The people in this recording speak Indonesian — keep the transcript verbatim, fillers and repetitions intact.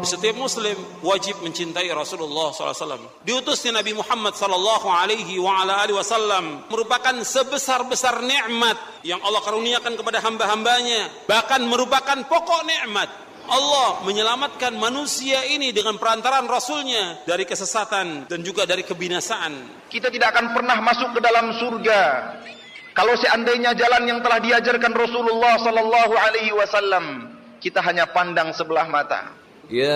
Setiap muslim wajib mencintai Rasulullah sallallahu alaihi wasallam. Diutusnya Nabi Muhammad sallallahu alaihi wa ala alihi wasallam merupakan sebesar-besar nikmat yang Allah karuniakan kepada hamba-hambanya. Bahkan merupakan pokok nikmat. Allah menyelamatkan manusia ini dengan perantaraan Rasulnya dari kesesatan dan juga dari kebinasaan. Kita tidak akan pernah masuk ke dalam surga kalau seandainya jalan yang telah diajarkan Rasulullah sallallahu alaihi wasallam kita hanya pandang sebelah mata. Ya